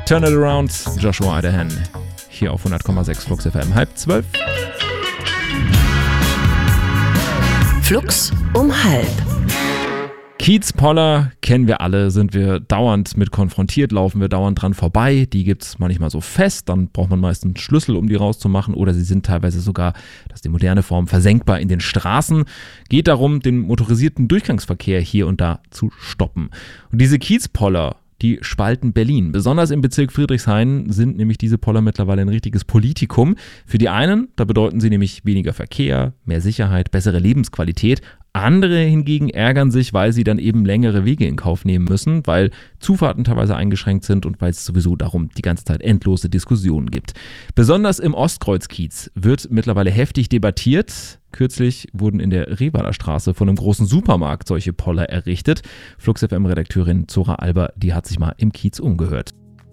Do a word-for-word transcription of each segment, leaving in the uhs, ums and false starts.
Turn It Around, Joshua Idahan. Hier auf hundert Komma sechs Flux F M, halb zwölf. Flux um halb. Kiezpoller kennen wir alle, sind wir dauernd mit konfrontiert, laufen wir dauernd dran vorbei. Die gibt es manchmal so fest, dann braucht man meistens Schlüssel, um die rauszumachen, oder sie sind teilweise sogar, das ist die moderne Form, versenkbar in den Straßen. Geht darum, den motorisierten Durchgangsverkehr hier und da zu stoppen. Und diese Kiezpoller, die spalten Berlin. Besonders im Bezirk Friedrichshain sind nämlich diese Poller mittlerweile ein richtiges Politikum. Für die einen, da bedeuten sie nämlich weniger Verkehr, mehr Sicherheit, bessere Lebensqualität. Andere hingegen ärgern sich, weil sie dann eben längere Wege in Kauf nehmen müssen, weil Zufahrten teilweise eingeschränkt sind und weil es sowieso darum die ganze Zeit endlose Diskussionen gibt. Besonders im Ostkreuzkiez wird mittlerweile heftig debattiert. Kürzlich wurden in der Revaler Straße von einem großen Supermarkt solche Poller errichtet. Flux F M-Redakteurin Zora Alber, die hat sich mal im Kiez umgehört.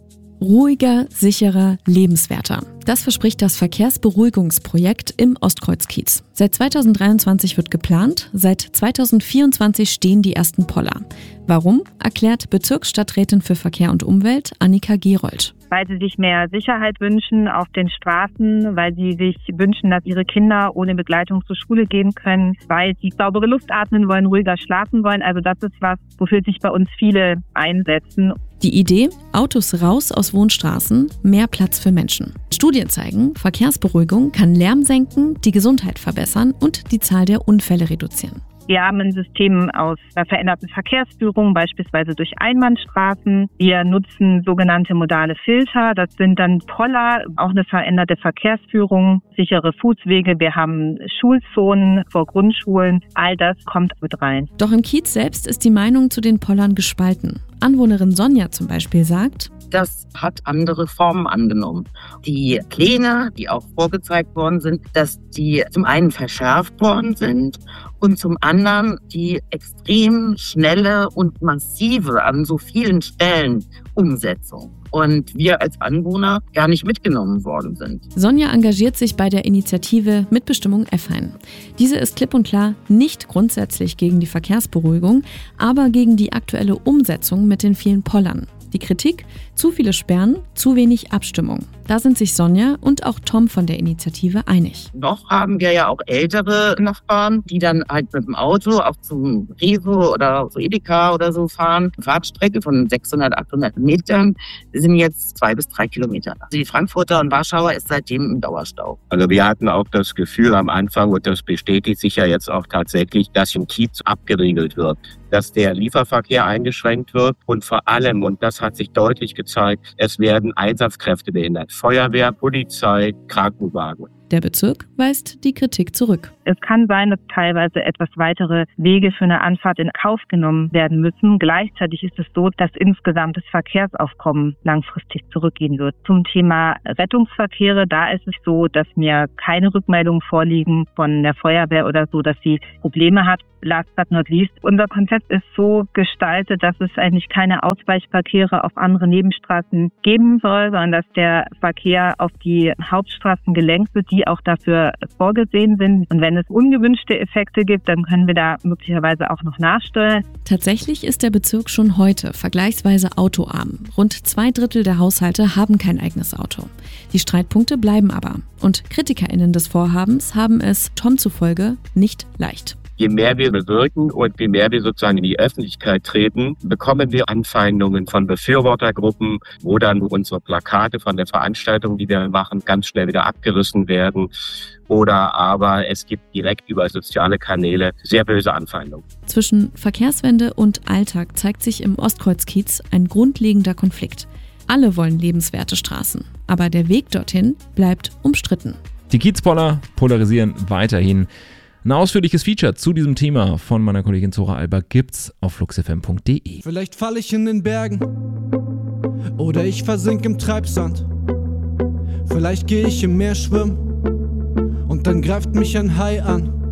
Ruhiger, sicherer, lebenswerter. Das verspricht das Verkehrsberuhigungsprojekt im Ostkreuzkiez. Seit zweitausenddreiundzwanzig wird geplant, seit zweitausendvierundzwanzig stehen die ersten Poller. Warum, erklärt Bezirksstadträtin für Verkehr und Umwelt Annika Gerold. Weil sie sich mehr Sicherheit wünschen auf den Straßen, weil sie sich wünschen, dass ihre Kinder ohne Begleitung zur Schule gehen können, weil sie saubere Luft atmen wollen, ruhiger schlafen wollen. Also das ist was, wofür sich bei uns viele einsetzen. Die Idee? Autos raus aus Wohnstraßen, mehr Platz für Menschen. Studien zeigen, Verkehrsberuhigung kann Lärm senken, die Gesundheit verbessern und die Zahl der Unfälle reduzieren. Wir haben ein System aus einer veränderten Verkehrsführung, beispielsweise durch Einbahnstraßen. Wir nutzen sogenannte modale Filter. Das sind dann Poller, auch eine veränderte Verkehrsführung, sichere Fußwege. Wir haben Schulzonen vor Grundschulen. All das kommt mit rein. Doch im Kiez selbst ist die Meinung zu den Pollern gespalten. Anwohnerin Sonja zum Beispiel sagt: Das hat andere Formen angenommen. Die Pläne, die auch vorgezeigt worden sind, dass die zum einen verschärft worden sind und zum anderen die extrem schnelle und massive an so vielen Stellen Umsetzung. Und wir als Anwohner gar nicht mitgenommen worden sind. Sonja engagiert sich bei der Initiative Mitbestimmung Effein. Diese ist klipp und klar nicht grundsätzlich gegen die Verkehrsberuhigung, aber gegen die aktuelle Umsetzung mit den vielen Pollern. Die Kritik? Zu viele Sperren, zu wenig Abstimmung. Da sind sich Sonja und auch Tom von der Initiative einig. Noch haben wir ja auch ältere Nachbarn, die dann halt mit dem Auto auch zum Rewe oder zu Edeka oder so fahren. Die Fahrtstrecke von sechshundert, achthundert Metern sind jetzt zwei bis drei Kilometer. Also die Frankfurter und Warschauer ist seitdem im Dauerstau. Also wir hatten auch das Gefühl am Anfang, und das bestätigt sich ja jetzt auch tatsächlich, dass im Kiez abgeriegelt wird, dass der Lieferverkehr eingeschränkt wird und vor allem, und das hat sich deutlich gezeigt, es werden Einsatzkräfte behindert. Feuerwehr, Polizei, Krankenwagen. Der Bezirk weist die Kritik zurück. Es kann sein, dass teilweise etwas weitere Wege für eine Anfahrt in Kauf genommen werden müssen. Gleichzeitig ist es so, dass insgesamt das Verkehrsaufkommen langfristig zurückgehen wird. Zum Thema Rettungsverkehre, da ist es so, dass mir keine Rückmeldungen vorliegen von der Feuerwehr oder so, dass sie Probleme hat. Last but not least, unser Konzept ist so gestaltet, dass es eigentlich keine Ausweichverkehre auf andere Nebenstraßen geben soll, sondern dass der Verkehr auf die Hauptstraßen gelenkt wird, die auch dafür vorgesehen sind. Und wenn es ungewünschte Effekte gibt, dann können wir da möglicherweise auch noch nachsteuern. Tatsächlich ist der Bezirk schon heute vergleichsweise autoarm. Rund zwei Drittel der Haushalte haben kein eigenes Auto. Die Streitpunkte bleiben aber. Und KritikerInnen des Vorhabens haben es Tom zufolge nicht leicht. Je mehr wir bewirken und je mehr wir sozusagen in die Öffentlichkeit treten, bekommen wir Anfeindungen von Befürwortergruppen, wo dann unsere Plakate von der Veranstaltung, die wir machen, ganz schnell wieder abgerissen werden. Oder aber es gibt direkt über soziale Kanäle sehr böse Anfeindungen. Zwischen Verkehrswende und Alltag zeigt sich im Ostkreuzkiez ein grundlegender Konflikt. Alle wollen lebenswerte Straßen, aber der Weg dorthin bleibt umstritten. Die Kiezpoller polarisieren weiterhin. Ein ausführliches Feature zu diesem Thema von meiner Kollegin Zora Alber gibt's auf flux f m punkt d e. Vielleicht falle ich in den Bergen oder ich versink im Treibsand. Vielleicht gehe ich im Meer schwimmen und dann greift mich ein Hai an.